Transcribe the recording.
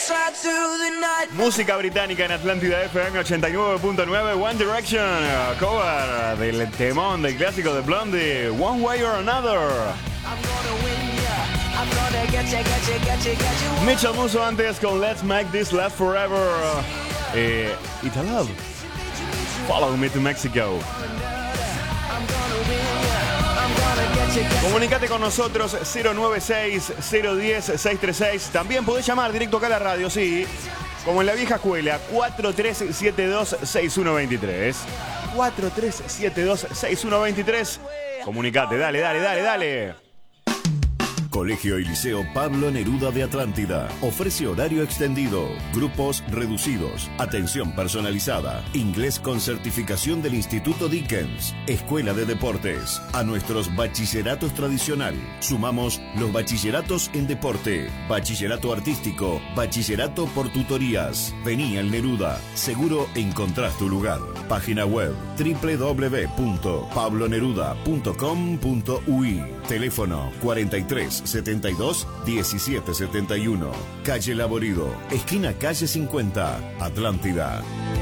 Música británica en Atlántida FM 89.9. One Direction, cover del temón del clásico de Blondie, One Way or Another. Mitchell Musso antes con Let's Make This Last Forever. Italove, Follow Me to Mexico. Comunicate con nosotros 096-010-636. También podés llamar directo acá a la radio, sí, como en la vieja escuela, 4372-6123. 4372-6123. Comunicate, dale. Colegio y Liceo Pablo Neruda de Atlántida. Ofrece horario extendido, grupos reducidos, atención personalizada, inglés con certificación del Instituto Dickens, escuela de deportes. A nuestros bachilleratos tradicional sumamos los bachilleratos en deporte, bachillerato artístico, bachillerato por tutorías. Vení al Neruda, seguro encontrás tu lugar. Página web www.pabloneruda.com.uy. Teléfono 4372-1771. Calle Laborido, esquina calle 50, Atlántida.